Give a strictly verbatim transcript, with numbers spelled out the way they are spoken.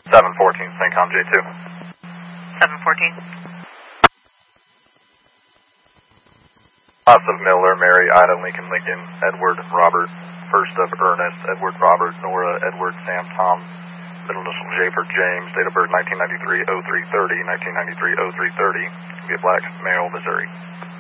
seven fourteen, Syncom J two. seven fourteen. Lots of Miller, Mary, Ida, Lincoln, Lincoln, Edward, Robert, first of Ernest, Edward, Robert, Nora, Edward, Sam, Tom, middle initial J for James, date of birth nineteen ninety-three oh three thirty, nineteen ninety-three oh three thirty, be a black male, Missouri.